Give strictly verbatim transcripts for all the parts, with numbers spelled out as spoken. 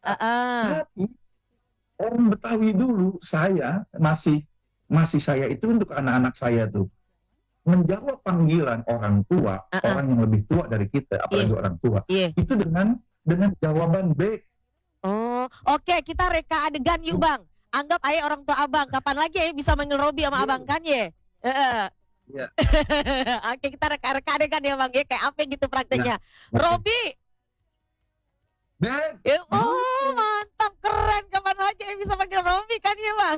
Heeh. Tapi orang Betawi dulu, saya masih masih saya itu untuk anak-anak saya tuh, menjawab panggilan orang tua, Heeh. orang yang lebih tua dari kita, Iya. apalagi orang tua, Iya. itu dengan dengan jawaban baik. Oh, oke kita reka adegan yuk, Bang. Anggap aye orang tua Abang, kapan lagi aye bisa manggil Robby sama Abang kan ye? Heeh. Iya. Oke kita reka-reka adegan ya, Bang, ya, kayak apa gitu Nah, prakteknya. oke. "Robby!" Beb, Ya, oh gitu. mantap, keren, kapan lagi aye bisa panggil Robby kan ya, Bang?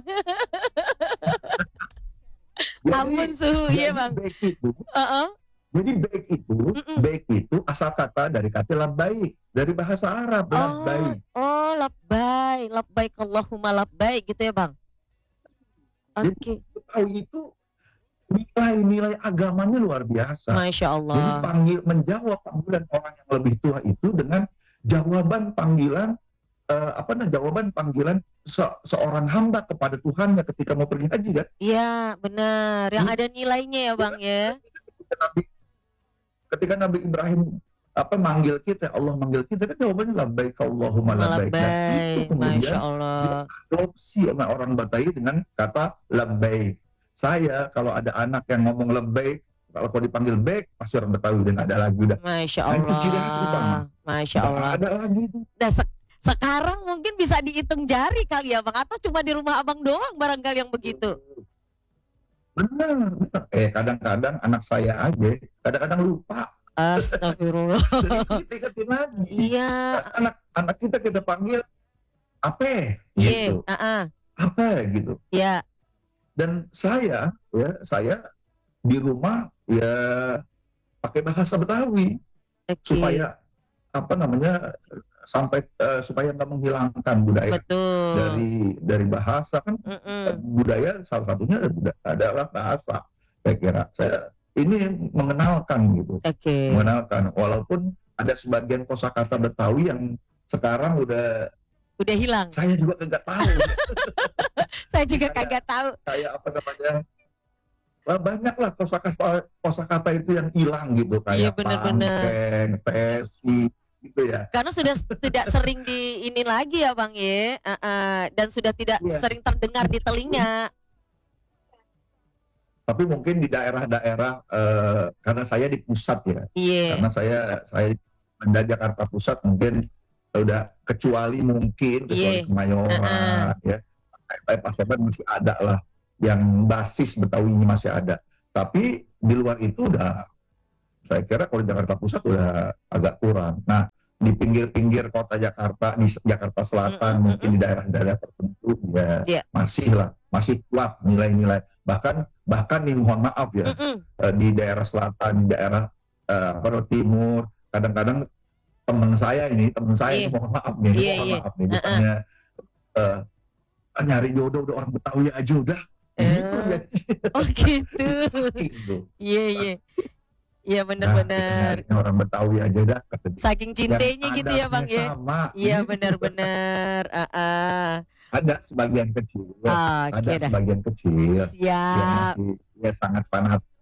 Jadi Ampun suhu, jadi iya, Bang. baik itu Heeh. jadi baik itu Mhm. baik itu asal kata dari kata labbaik, dari bahasa Arab, Oh labbaik. oh labbaik, labbaik Allahumma labbaik gitu ya, Bang? Jadi Oke. Betawi itu nilai-nilai agamanya luar biasa. Masya Jadi Allah. panggil menjawab panggilan orang yang lebih tua itu dengan jawaban panggilan, eee, apa nah, jawaban panggilan se seorang hamba kepada Tuhannya ketika mau pergi haji kan? Iya, bener, yang Iya. ada nilainya ya, Iya Bang, kan? ya? Ketika Nabi ketika Nabi Ibrahim, apa, manggil kita, Allah manggil kita kan jawabannya labbaik Allahumma Allahumma labbaik, dan itu labbaik, Masya kemudian Allah. diadopsi sama orang Betawi dengan kata labbaik. Saya kalau ada anak yang ngomong labbaik, kalau dipanggil baik, pasti orang Betawi udah nggak ada lagi udah. Masya Nah itu ciri khas utama, Allah Masya nggak Allah. ada lagi itu. Nah sek sekarang mungkin bisa dihitung jari kali ya, Bang, atau cuma di rumah Abang doang barangkali yang begitu? Bener bener, eh kadang-kadang anak saya aja, kadang-kadang lupa. Astagfirullah. Jadi kita ingetin lagi. Iya. Anak anak kita kita panggil, "Ape?" Iya, gitu. heeh. "Apa?" gitu. Iya. Dan saya, ya, saya di rumah ya pakai bahasa Betawi, Oke. supaya, apa namanya, sampai, eee, supaya nggak menghilangkan budaya Betul. dari dari bahasa kan, eee, Mhm. budaya salah satunya buda adalah bahasa, saya kira. Saya ini mengenalkan gitu, Oke. mengenalkan, walaupun ada sebagian kosakata Betawi yang sekarang udah Udah hilang? saya juga kagak tahu. Saya juga Kayak kagak tahu. kayak apa namanya, eee, banyaklah kosakasta kosakata itu yang hilang gitu, Iya, kayak bener bener. pangkeng, tesi, gitu ya. Karena sudah s tidak sering di ini lagi ya, Bang, ya, heeh, dan sudah tidak Iya. sering terdengar di telinga. Tapi mungkin di daerah-daerah, eee, karena saya di pusat ya, Iya. karena saya saya Pemda Jakarta Pusat mungkin udah kecuali mungkin, kecuali Iya, heeh. Kemayoran ya, Pasepem masih ada lah, yang basis Betawinya masih ada. Tapi di luar itu udah, saya kira kalau Jakarta Pusat udah agak kurang. Nah, di pinggir-pinggir kota Jakarta, di Jakarta Selatan, Mhm mungkin mhm. di daerah-daerah tertentu ya Iya. masihlah, masih kuat nilai-nilai. Bahkan bahkan nih mohon maaf ya, Mhm. eee, di daerah selatan, di daerah, eee, apa namanya, timur, kadang-kadang temen saya ini temen saya Iya. ini mohon maaf nih, ini Iya mohon iya, maaf nih, heeh. bukannya, eee, ah, nyari jodoh udah orang Betawi aja udah, gitu Oh. jadinya. Oh gitu. Saking tuh. Iya iya. Iya, bener "Ah, kita bener. nyarinya orang Betawi aja dah," kata dia, Saking "yang cintenya gitu ya, adatnya Bang, ya? sama," Iya, gitu. bener bener, heeh. Ada sebagian kecil, ada Oke dah. sebagian kecil yang Siap. masih ya sangat fanat